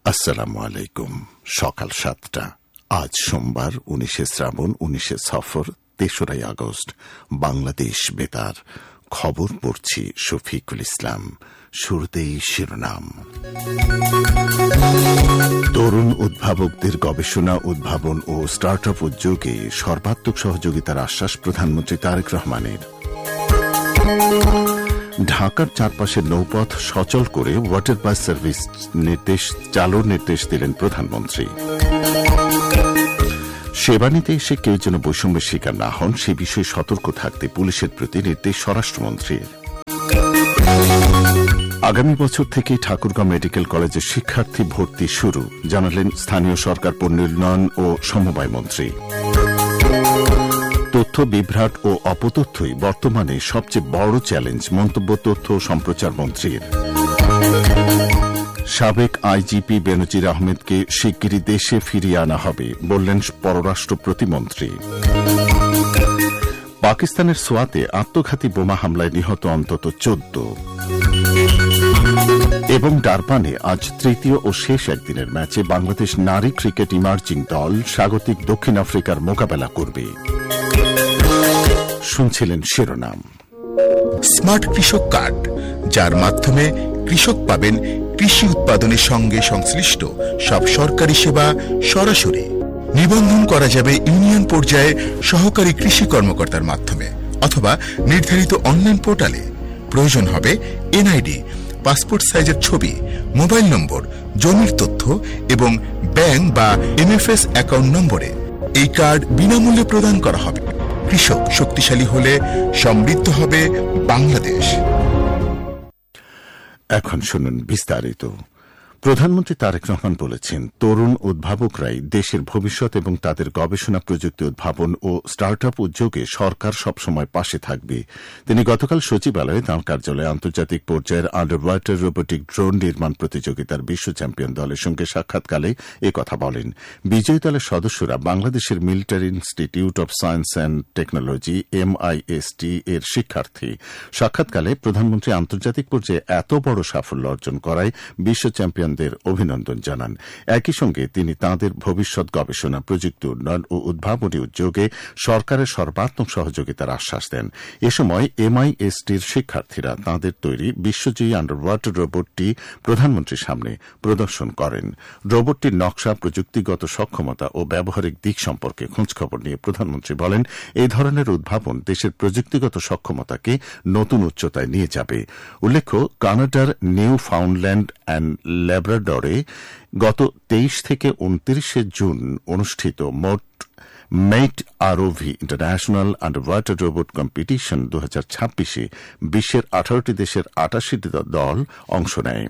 আসসালামু আলাইকুম। সকাল 7টা। আজ সোমবার 19 শ্রাবণ 19 সফর 3রা আগস্ট। বাংলাদেশ বেতার খবর পড়ছি শফিকুল ইসলাম। শুরুতেই শিরোনাম। তরুণ উদ্ভাবকদের গবেষণা, উদ্ভাবন ও স্টার্টআপ উদ্যোগে সর্বাত্মক সহযোগিতার আশ্বাস প্রধানমন্ত্রী তারেক রহমানের। ঢাকার চারপাশের নৌপথ সচল করে ওয়াটার বাস সার্ভিস চালুর নির্দেশ দিলেন প্রধানমন্ত্রী। সেবা নিতে এসে কেউ যেন বৈষম্যের শিকার না হন সে বিষয়ে সতর্ক থাকতে পুলিশের প্রতি নির্দেশ স্বরাষ্ট্রমন্ত্রীর। আগামী বছর থেকে ঠাকুরগাঁও মেডিকেল কলেজে শিক্ষার্থী ভর্তি শুরু জানালেন স্থানীয় সরকার পণ্য উন্নয়ন ও সমবায় মন্ত্রী। তথ্য বিভ্রাট ও অপতথ্যই বর্তমানে সবচেয়ে বড় চ্যালেঞ্জ মন্তব্য তথ্য ও সম্প্রচার মন্ত্রীর। সাবেক আইজিপি বেনজির আহমেদকে শিগগিরই দেশে ফিরিয়ে আনা হবে বললেন পররাষ্ট্র প্রতিমন্ত্রী। পাকিস্তানের সোয়াতে আত্মঘাতী বোমা হামলায় নিহত অন্তত 14 এবং ডারবানে আজ তৃতীয় ও শেষ একদিনের ম্যাচে বাংলাদেশ নারী ক্রিকেট ইমার্জিং দল স্বাগতিক দক্ষিণ আফ্রিকার মোকাবেলা করবে। শুনছিলেন শিরোনাম। স্মার্ট কৃষক কার্ড, যার মাধ্যমে কৃষক পাবেন কৃষি উৎপাদনের সঙ্গে সংশ্লিষ্ট সব সরকারি সেবা সরাসরি। নিবন্ধন করা যাবে ইউনিয়ন পর্যায়ে সহকারী কৃষি কর্মকর্তার মাধ্যমে অথবা নির্ধারিত অনলাইন পোর্টালে। প্রয়োজন হবে এনআইডি, পাসপোর্ট সাইজের ছবি, মোবাইল নম্বর, জমির তথ্য এবং ব্যাংক বা এমএফএস অ্যাকাউন্ট নম্বরে। এই কার্ড বিনামূল্যে প্রদান করা হবে। কৃষক শক্তিশালী হলে সমৃদ্ধ হবে বাংলাদেশ। এখন শুনুন বিস্তারিত। প্রধানমন্ত্রী তারেক রহমান বলেছেন, তরুণ উদ্ভাবকরাই দেশের ভবিষ্যৎ এবং তাদের গবেষণা, প্রযুক্তি উদ্ভাবন ও স্টার্টআপ উদ্যোগে সরকার সবসময় পাশে থাকবে। তিনি গতকাল সচিবালয়ে তাঁর কার্যালয়ে আন্তর্জাতিক পর্যায়ের আন্ডার ওয়াটার রোবোটিক ড্রোন নির্মাণ প্রতিযোগিতার বিশ্ব চ্যাম্পিয়ন দলের সঙ্গে সাক্ষাৎকালে একথা বলেন। বিজয়ী দলের সদস্যরা বাংলাদেশের military institute of science and technology MIST এর শিক্ষার্থী। সাক্ষাৎকালে প্রধানমন্ত্রী আন্তর্জাতিক পর্যায়ে এত বড় সাফল্য অর্জন করায় বিশ্ব চ্যাম্পিয়ন অভিনন্দন জানান। একই সঙ্গে তিনি তাঁদের ভবিষ্যৎ গবেষণা, প্রযুক্তি উন্নয়ন ও উদ্ভাবনী উদ্যোগে সরকারের সর্বাত্মক সহযোগিতার আশ্বাস দেন। এ সময় MISTর শিক্ষার্থীরা তাঁদের তৈরি বিশ্বজয়ী আন্ডার ওয়াটার রোবটটি প্রধানমন্ত্রীর সামনে প্রদর্শন করেন। রোবটটির নকশা, প্রযুক্তিগত সক্ষমতা ও ব্যবহারিক দিক সম্পর্কে খোঁজখবর নিয়ে প্রধানমন্ত্রী বলেন, এই ধরনের উদ্ভাবন দেশের প্রযুক্তিগত সক্ষমতাকে নতুন উচ্চতায় নিয়ে যাবে। উল্লেখ্য, কানাডার নিউ ফাউন্ডল্যান্ড অ্যান্ড ল্যাব্রাডরে গত 23 থেকে 29 জুন অনুষ্ঠিত মেট ROV international under water robot competition 2026-এ বিশ্বের 18টি দেশের 88টি দল অংশ নেয়।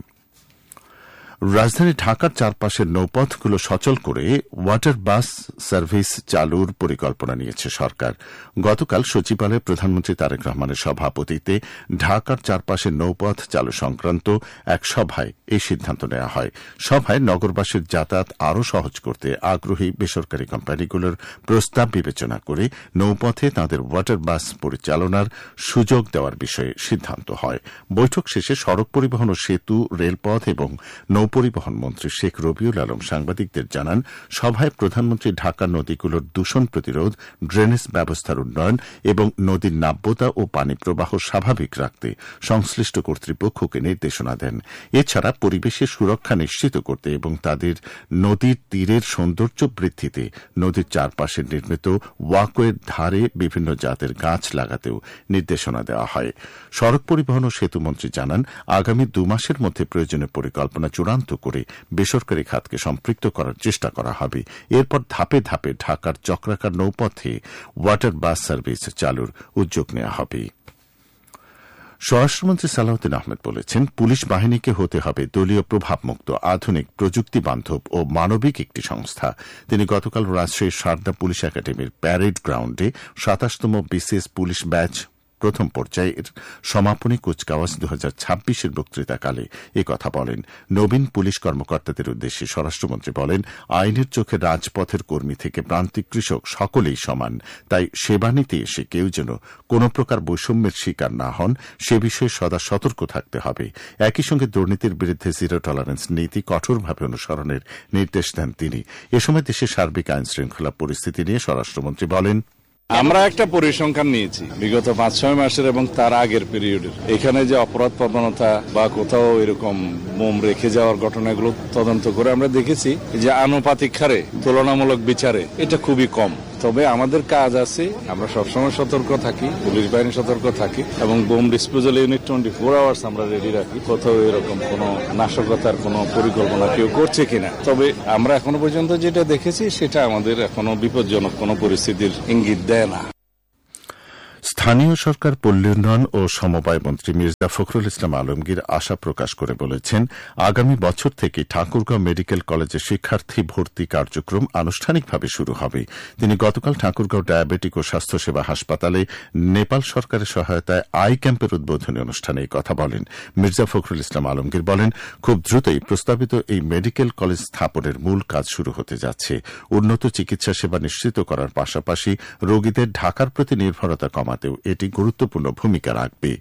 রাজধানী ঢাকার চারপাশের নৌপথগুলো সচল করে ওয়াটার বাস সার্ভিস চালুর পরিকল্পনা নিয়েছে সরকার। গতকাল সচিবালয়ে প্রধানমন্ত্রী তারেক রহমানের সভাপতিত্বে ঢাকার চারপাশের নৌপথ চালু সংক্রান্ত এক সভায় এই সিদ্ধান্ত নেওয়া হয়। সভায় নগরবাসীর যাতায়াত আরও সহজ করতে আগ্রহী বেসরকারি কোম্পানিগুলোর প্রস্তাব বিবেচনা করে নৌপথে তাদের ওয়াটার বাস পরিচালনার সুযোগ দেওয়ার বিষয়ে সিদ্ধান্ত হয়। বৈঠক শেষে সড়ক পরিবহন ও সেতু, রেলপথ এবং পরিবহন মন্ত্রী শেখ রবিউল আলম সাংবাদিকদের জানান, সভায় প্রধানমন্ত্রী ঢাকার নদীগুলোর দূষণ প্রতিরোধ, ড্রেনেজ ব্যবস্থার উন্নয়ন এবং নদীর নাব্যতা ও পানি প্রবাহ স্বাভাবিক রাখতে সংশ্লিষ্ট কর্তৃপক্ষকে নির্দেশনা দেন। এছাড়া পরিবেশের সুরক্ষা নিশ্চিত করতে এবং তাদের নদীর তীরের সৌন্দর্য বৃদ্ধিতে নদীর চারপাশে নির্মিত ওয়াকওয়ের ধারে বিভিন্ন জাতের গাছ লাগাতেও নির্দেশনা দেওয়া হয়। সড়ক পরিবহন ও সেতু মন্ত্রী জানান, আগামী 2 মাসের মধ্যে প্রয়োজনীয় পরিকল্পনা চূড়ান্ত করে বেসরকারি খাতকে সম্পৃক্ত করার চেষ্টা করা হবে। এরপর ধাপে ধাপে ঢাকার চক্রাকার নৌপথে ওয়াটার বাস সার্ভিস চালুর উদ্যোগ নেওয়া হবে। স্বরাষ্ট্রমন্ত্রী সালাউদ্দিন আহমেদ বলেছেন, পুলিশ বাহিনীকে হতে হবে দলীয় প্রভাবমুক্ত, আধুনিক, প্রযুক্তি বান্ধব ও মানবিক একটি সংস্থা। তিনি গতকাল রাজশাহীর সারদা পুলিশ একাডেমির প্যারেড গ্রাউন্ডে 27তম বিসিএস পুলিশ ব্যাচ প্রথম পর্যায়ের সমাপনী কুচকাওয়াজ 2026-এর বক্তৃতাকালে একথা বলেন। নবীন পুলিশ কর্মকর্তাদের উদ্দেশ্যে স্বরাষ্ট্রমন্ত্রী বলেন, আইনের চোখে রাজপথের কর্মী থেকে প্রান্তিক কৃষক সকলেই সমান, তাই সেবা নিতে এসে কেউ যেন কোন প্রকার বৈষম্যের শিকার না হন সে বিষয়ে সদা সতর্ক থাকতে হবে। একই সঙ্গে দুর্নীতির বিরুদ্ধে জিরো টলারেন্স নীতি কঠোরভাবে অনুসরণের নির্দেশ দেন তিনি। এ সময় দেশের সার্বিক আইন শৃঙ্খলা পরিস্থিতি নিয়ে স্বরাষ্ট্রমন্ত্রী বলেন, আমরা একটা পরিসংখ্যান নিয়েছি বিগত 5-6 মাসের এবং তার আগের পিরিয়ডের। এখানে যে অপরাধ প্রবণতা বা কোথাও এরকম বোম রেখে যাওয়ার ঘটনাগুলো তদন্ত করে আমরা দেখেছি যে আনুপাতিক হারে তুলনামূলক বিচারে এটা খুবই কম। তবে আমাদের কাজ আছে, আমরা সবসময় সতর্ক থাকি, পুলিশ বাহিনী সতর্ক থাকি এবং বোম ডিসপোজাল ইউনিট 24 আওয়ার্স আমরা রেডি রাখি। কোথাও এরকম কোন নাশকতার কোন পরিকল্পনা কেউ করছে কিনা। তবে আমরা এখনো পর্যন্ত যেটা দেখেছি সেটা আমাদের এখনো বিপজ্জনক কোন পরিস্থিতির ইঙ্গিত দেয় না। স্থানীয় সরকার, পল্লী উন্নয়ন ও সমবায় মন্ত্রী মির্জা ফখরুল ইসলাম আলমগীর আশা প্রকাশ করে বলেছেন, আগামী বছর থেকে ঠাকুরগাঁও মেডিকেল কলেজে শিক্ষার্থী ভর্তি কার্যক্রম আনুষ্ঠানিকভাবে শুরু হবে। তিনি গতকাল ঠাকুরগাঁও ডায়াবেটিক ও স্বাস্থ্যসেবা হাসপাতালে নেপাল সরকারের সহায়তায় আই ক্যাম্পের উদ্বোধনী অনুষ্ঠানে এই কথা বলেন। মির্জা ফখরুল ইসলাম আলমগীর বলেন, খুব দ্রুতই প্রস্তাবিত এই মেডিকেল কলেজ স্থাপনের মূল কাজ শুরু হতে যাচ্ছে। উন্নত চিকিৎসা সেবা নিশ্চিত করার পাশাপাশি রোগীদের ঢাকার প্রতি নির্ভরতা কমাতেও এটি গুরুত্বপূর্ণ ভূমিকা রাখবে।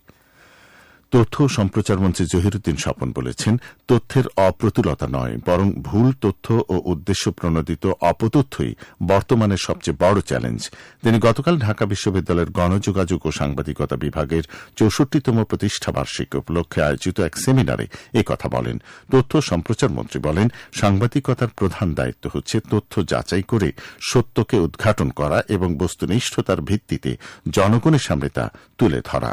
তথ্য ও সম্প্রচার মন্ত্রী জহিরুদ্দিন স্বপন বলেছেন, তথ্যের অপ্রতুলতা নয়, বরং ভুল তথ্য ও উদ্দেশ্য প্রণোদিত অপতথ্যই বর্তমানের সবচেয়ে বড় চ্যালেঞ্জ। তিনি গতকাল ঢাকা বিশ্ববিদ্যালয়ের গণযোগাযোগ ও সাংবাদিকতা বিভাগের 64তম প্রতিষ্ঠা বার্ষিকী উপলক্ষে আয়োজিত এক সেমিনারে একথা বলেন। তথ্য ও সম্প্রচার মন্ত্রী বলেন, সাংবাদিকতার প্রধান দায়িত্ব হচ্ছে তথ্য যাচাই করে সত্যকে উদ্ঘাটন করা এবং বস্তুনিষ্ঠতার ভিত্তিতে জনগণের সামনে তা তুলে ধরা।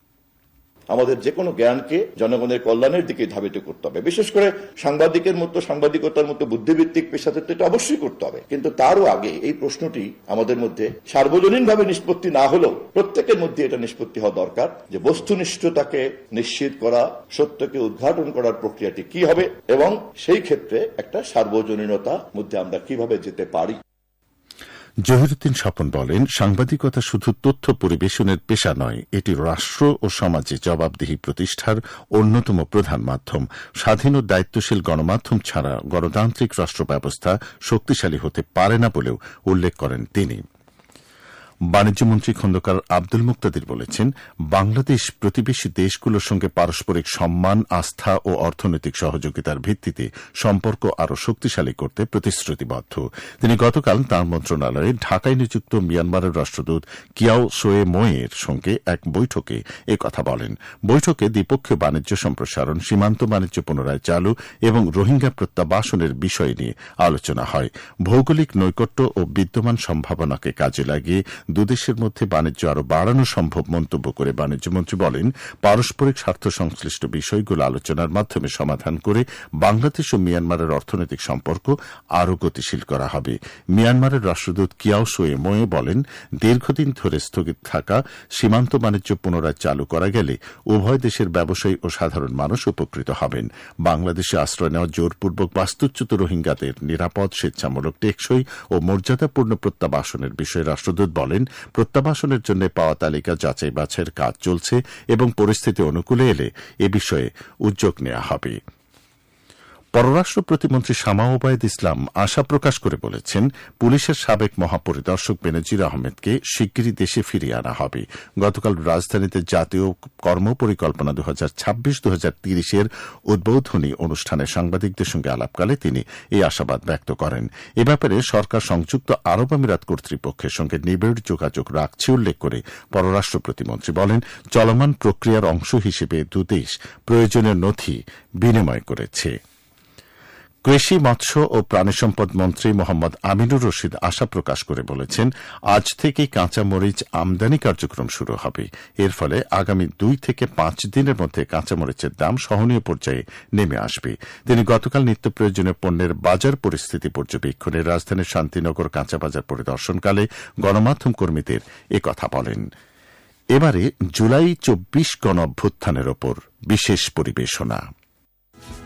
আমাদের যে কোনো জ্ঞানকে জনগণের কল্যাণের দিকে ধাবিত করতে হবে। বিশেষ করে সাংবাদিকতার মতো বুদ্ধিভিত্তিক পেশাদের তো এটা অবশ্যই করতে হবে, কিন্তু তারও আগে এই প্রশ্নটি আমাদের মধ্যে সার্বজনীনভাবে নিষ্পত্তি না হলেও প্রত্যেকের মধ্যে এটা নিষ্পত্তি হওয়া দরকার যে বস্তুনিষ্ঠতাকে নিশ্চিত করা, সত্যকে উদ্ঘাটন করার প্রক্রিয়াটি কি হবে এবং সেই ক্ষেত্রে একটা সার্বজনীনতার মধ্যে আমরা কিভাবে যেতে পারি। জহিরুদ্দিন স্বপন বলেন, সাংবাদিকতা শুধু তথ্য পরিবেশনের পেশা নয়, এটি রাষ্ট্র ও সমাজে জবাবদিহি প্রতিষ্ঠার অন্যতম প্রধান মাধ্যম। স্বাধীন ও দায়িত্বশীল গণমাধ্যম ছাড়া গণতান্ত্রিক রাষ্ট্র ব্যবস্থা শক্তিশালী হতে পারে না বলেও উল্লেখ করেন তিনি। বাণিজ্যমন্ত্রী খন্দকার আব্দুল মুক্তাদির বলেছেন, বাংলাদেশ প্রতিবেশী দেশগুলোর সঙ্গে পারস্পরিক সম্মান, আস্থা ও অর্থনৈতিক সহযোগিতার ভিত্তিতে সম্পর্ক আরও শক্তিশালী করতে প্রতিশ্রুতিবদ্ধ। তিনি গতকাল তাঁর মন্ত্রণালয়ে ঢাকায় নিযুক্ত মিয়ানমারের রাষ্ট্রদূত কিয়াও সোয়ে মোয়ের সঙ্গে এক বৈঠকে একথা বলেন। বৈঠকে দ্বিপক্ষীয় বাণিজ্য সম্প্রসারণ, সীমান্ত বাণিজ্য পুনরায় চালু এবং রোহিঙ্গা প্রত্যাবাসনের বিষয় নিয়ে আলোচনা হয়। ভৌগোলিক নৈকট্য ও বিদ্যমান সম্ভাবনাকে কাজে লাগিয়ে দুদেশের মধ্যে বাণিজ্য আরও বাড়ানো সম্ভব মন্তব্য করে বাণিজ্যমন্ত্রী বলেন, পারস্পরিক স্বার্থ সংশ্লিষ্ট বিষয়গুলো আলোচনার মাধ্যমে সমাধান করে বাংলাদেশ ও মিয়ানমারের অর্থনৈতিক সম্পর্ক আরও গতিশীল করা হবে। মিয়ানমারের রাষ্ট্রদূত কিয়াও সোয়ে মোয়ে বলেন, দীর্ঘদিন ধরে স্থগিত থাকা সীমান্ত বাণিজ্য পুনরায় চালু করা গেলে উভয় দেশের ব্যবসায়ী ও সাধারণ মানুষ উপকৃত হবেন। বাংলাদেশে আশ্রয় নেওয়া জোরপূর্বক বাস্তুচ্যুত রোহিঙ্গাদের নিরাপদ, স্বেচ্ছামূলক, টেকসই ও মর্যাদাপূর্ণ প্রত্যাবাসনের বিষয়ে রাষ্ট্রদূত বলেন, প্রত্যাবাসনের জন্য পাওয়া তালিকা যাচাই বাছাইয়ের কাজ চলছে এবং পরিস্থিতি অনুকূলে এলে এ বিষয়ে উদ্যোগ নেওয়া হবে। পররাষ্ট্র প্রতিমন্ত্রী শামা ওবায়দ ইসলাম আশা প্রকাশ করে বলেছেন, পুলিশের সাবেক মহাপরিদর্শক বেনজির আহমেদকে শিগগিরই দেশে ফিরিয়ে আনা হবে। গতকাল রাজধানীতে জাতীয় কর্মপরিকল্পনা 2026-2030-এর উদ্বোধনী অনুষ্ঠানে সাংবাদিকদের সঙ্গে আলাপকালে তিনি এই আশাবাদ ব্যক্ত করেন। এ ব্যাপারে সরকার সংযুক্ত আরব আমিরাত কর্তৃপক্ষের সঙ্গে নিবিড় যোগাযোগ রাখছে উল্লেখ করে পররাষ্ট্র প্রতিমন্ত্রী বলেন, চলমান প্রক্রিয়ার অংশ হিসেবে দুদেশ প্রয়োজনীয় নথি বিনিময় করেছে। কৃষি, মৎস্য ও প্রাণিসম্পদ মন্ত্রী মোহাম্মদ আমিনুর রশিদ আশা প্রকাশ করে বলেছেন, আজ থেকেই কাঁচামরিচ আমদানি কার্যক্রম শুরু হবে। এর ফলে আগামী 2 থেকে 5 দিনের মধ্যে কাঁচামরিচের দাম সহনীয় পর্যায়ে নেমে আসবে। তিনি গতকাল নিত্য প্রয়োজনীয় পণ্যের বাজার পরিস্থিতি পর্যবেক্ষণে রাজধানীর শান্তিনগর কাঁচা বাজার পরিদর্শনকালে গণমাধ্যম কর্মীদের একথা বলেন। এবারে জুলাই 24 গণ অভ্যুত্থানের ওপর বিশেষ পরিবেশনা।